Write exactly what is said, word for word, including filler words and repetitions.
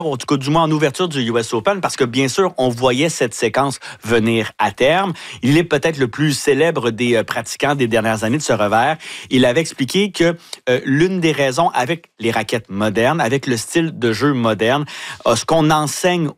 en tout cas du moins en ouverture du U S Open, parce que bien sûr, on voyait cette séquence venir à terme. Il est peut-être le plus célèbre des euh, pratiquants des dernières années de ce revers. Il avait expliqué que euh, l'une des raisons, avec les raquettes modernes, avec le style de jeu moderne, euh, ce qu'on enseigne